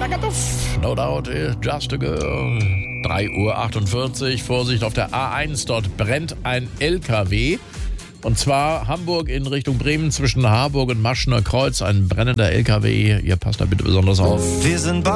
No doubt, just a girl. 3:48 Uhr. Vorsicht auf der A1. Dort brennt ein LKW. Und zwar Hamburg in Richtung Bremen zwischen Harburg und Maschener Kreuz. Ein brennender LKW. Ihr passt da bitte besonders auf. Wir sind